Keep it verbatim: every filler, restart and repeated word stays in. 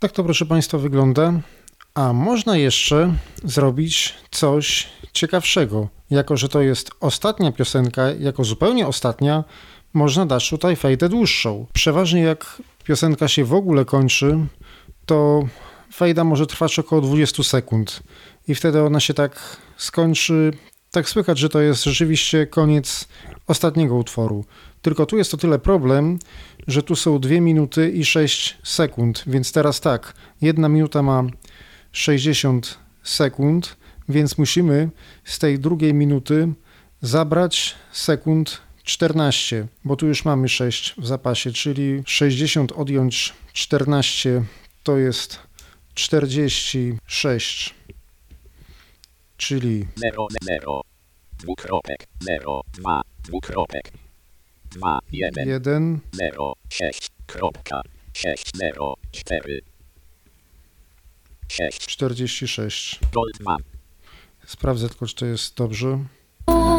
Tak to, proszę Państwa, wygląda. A można jeszcze zrobić coś ciekawszego. Jako że to jest ostatnia piosenka, jako zupełnie ostatnia, można dać tutaj fejdę dłuższą. Przeważnie jak piosenka się w ogóle kończy, to fejda może trwać około dwadzieścia sekund i wtedy ona się tak skończy, tak słychać, że to jest rzeczywiście koniec ostatniego utworu. Tylko tu jest o tyle problem, że tu są dwie minuty i sześć sekund, więc teraz tak, jedna minuta ma sześćdziesiąt sekund, więc musimy z tej drugiej minuty zabrać sekund czternaście, bo tu już mamy sześć w zapasie, czyli sześćdziesiąt odjąć czternaście to jest czterdzieści sześć, czyli zero, zero, dwukropek, zero, dwa, dwukropek, dwa, jeden, jeden, zero, sześć, kropka, sześć, zero, cztery, sześć, czterdzieści sześć. gol dwa. Sprawdzę tylko, czy to jest dobrze.